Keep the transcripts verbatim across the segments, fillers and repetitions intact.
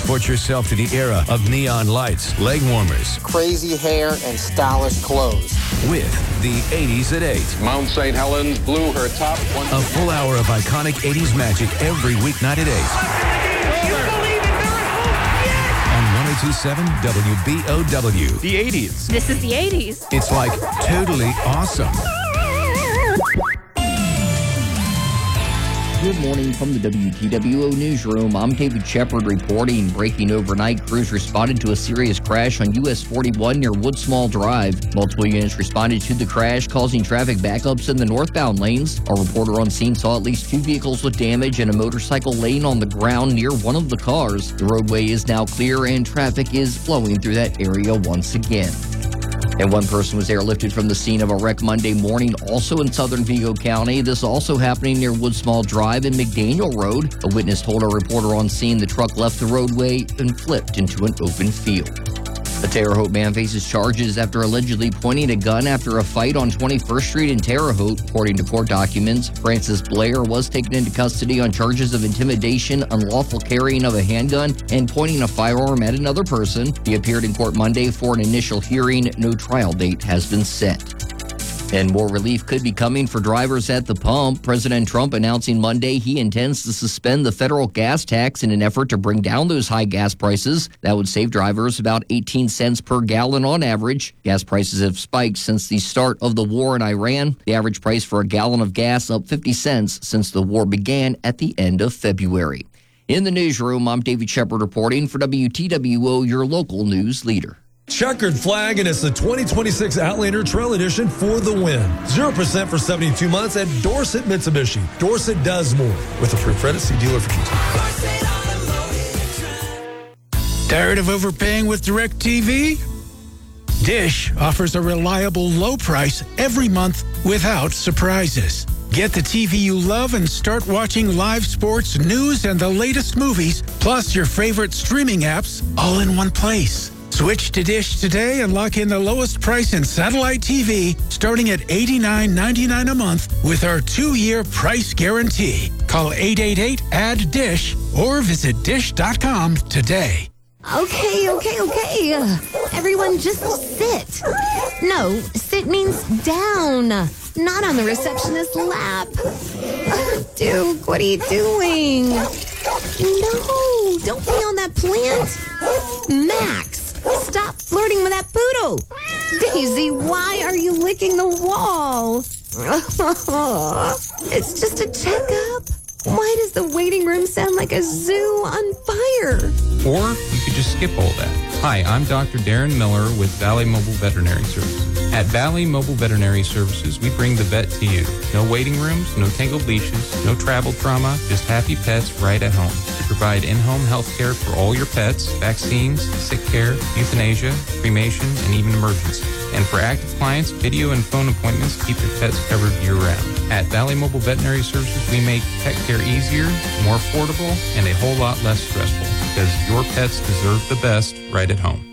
Transport yourself to the era of neon lights, leg warmers, crazy hair, and stylish clothes. With the eighties at eight. Mount Saint Helens blew her top one. A full hour of iconic eighties magic every weeknight at eight. You believe in miracles? Yes! On one oh two point seven W B O W. The eighties. This is the eighties. It's like totally awesome. Good morning from the W T W O Newsroom. I'm David Shepard reporting. Breaking overnight, crews responded to a serious crash on U S forty-one near Woodsmall Drive. Multiple units responded to the crash, causing traffic backups in the northbound lanes. Our reporter on scene saw at least two vehicles with damage and a motorcycle laying on the ground near one of the cars. The roadway is now clear and traffic is flowing through that area once again. And one person was airlifted from the scene of a wreck Monday morning, also in southern Vigo County. This also happening near Woodsmall Drive and McDaniel Road. A witness told a reporter on scene the truck left the roadway and flipped into an open field. A Terre Haute man faces charges after allegedly pointing a gun after a fight on twenty-first Street in Terre Haute. According to court documents, Francis Blair was taken into custody on charges of intimidation, unlawful carrying of a handgun, and pointing a firearm at another person. He appeared in court Monday for an initial hearing. No trial date has been set. And more relief could be coming for drivers at the pump. President Trump announcing Monday he intends to suspend the federal gas tax in an effort to bring down those high gas prices. That would save drivers about eighteen cents per gallon on average. Gas prices have spiked since the start of the war in Iran. The average price for a gallon of gas up fifty cents since the war began at the end of February. In the newsroom, I'm David Shepard reporting for W T W O, your local news leader. Checkered flag, and it's the twenty twenty-six Outlander Trail Edition for the win. zero percent for seventy-two months at Dorset Mitsubishi. Dorset does more. With a free credit, see dealer for details. Tired of overpaying with DirecTV? Dish offers a reliable low price every month without surprises. Get the T V you love and start watching live sports, news, and the latest movies, plus your favorite streaming apps, all in one place. Switch to Dish today and lock in the lowest price in satellite T V, starting at eighty-nine ninety-nine a month with our two-year price guarantee. Call eight eight eight, A D D DISH or visit dish dot com today. Okay, okay, okay. Everyone just sit. No, sit means down, not on the receptionist's lap. Duke, what are you doing? No, don't be on that plant. Max, stop flirting with that poodle. Daisy, why are you licking the wall? It's just a checkup. Why does the waiting room sound like a zoo on fire? Or you could just skip all that. Hi, I'm Doctor Darren Miller with Valley Mobile Veterinary Services. At Valley Mobile Veterinary Services, we bring the vet to you. No waiting rooms, no tangled leashes, no travel trauma, just happy pets right at home. We provide in-home health care for all your pets, vaccines, sick care, euthanasia, cremation, and even emergencies. And for active clients, video and phone appointments keep your pets covered year-round. At Valley Mobile Veterinary Services, we make pet care easier, more affordable, and a whole lot less stressful because your pets deserve the best right at home.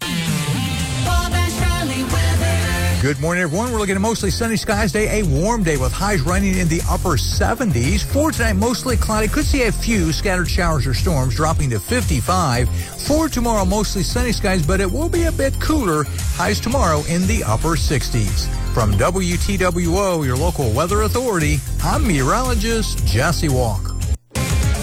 Good morning, everyone. We're looking at mostly sunny skies day, a warm day with highs running in the upper seventies. For tonight, mostly cloudy. Could see a few scattered showers or storms dropping to fifty-five. For tomorrow, mostly sunny skies, but it will be a bit cooler. Highs tomorrow in the upper sixties. From W T W O, your local weather authority, I'm meteorologist Jesse Walker.